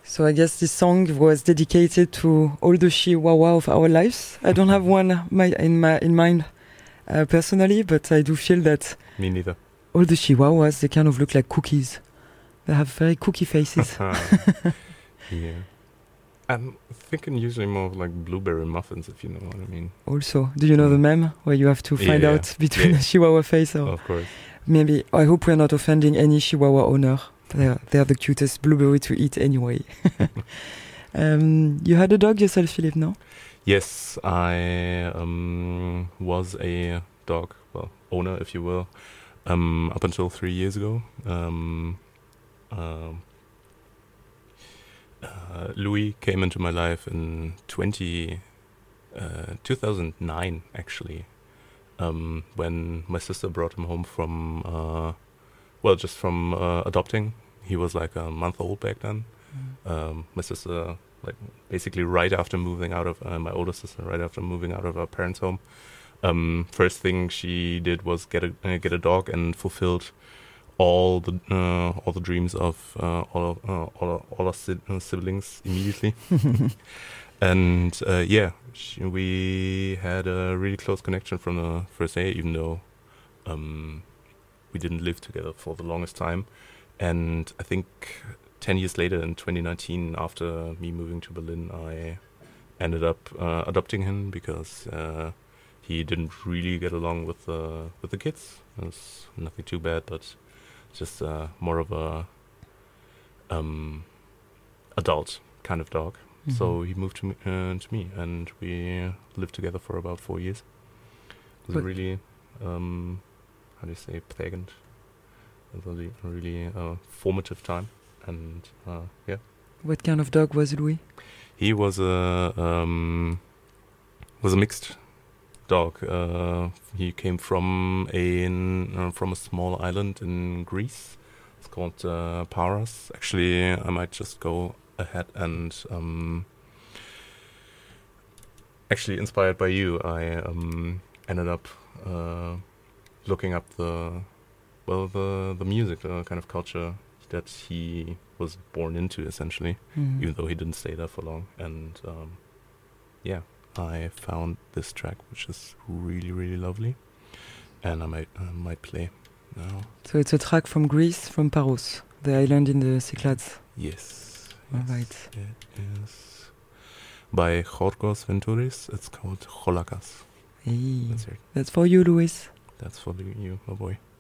So I guess this song was dedicated to all the Chihuahua of our lives. I don't have one in mind personally, but I do feel that Me neither. all the Chihuahuas, they kind of look like cookies. They have very cookie faces. Yeah. I'm thinking usually more of like blueberry muffins, if you know what I mean. Also, do you know the meme where you have to find out between a Chihuahua face or... Of course. Maybe. I hope we're not offending any Chihuahua owner. They're the cutest blueberry to eat anyway. You had a dog yourself, Philippe, no? Yes, I was a dog, owner, if you will, up until 3 years ago. Louis came into my life in 2009, actually, when my sister brought him home from, from adopting. He was like a month old back then. My sister, basically right after moving out of, my older sister, right after moving out of our parents' home, first thing she did was get a dog, and fulfilled all the dreams of all our siblings immediately. And we had a really close connection from the first day, even though we didn't live together for the longest time. And I think 10 years later, in 2019, after me moving to Berlin, I ended up adopting him because he didn't really get along with the kids. It was nothing too bad, but just more of a adult kind of dog. Mm-hmm. So he moved to me, and we lived together for about 4 years. It was really, how do you say, prägend. It was a really formative time, and What kind of dog was Louis? He was a mixed dog. He came from a small island in Greece. It's called Paros. Actually, I might just go ahead and actually inspired by you, I ended up looking up the music, the kind of culture that he was born into, essentially, even though he didn't stay there for long. And I found this track, which is really, really lovely, and I might play now. So it's a track from Greece, from Paros, the island in the Cyclades. Yes. All right. It is by Jorgos Ventouris. It's called Cholakas. Hey. That's for you, Louis. That's for you, my boy.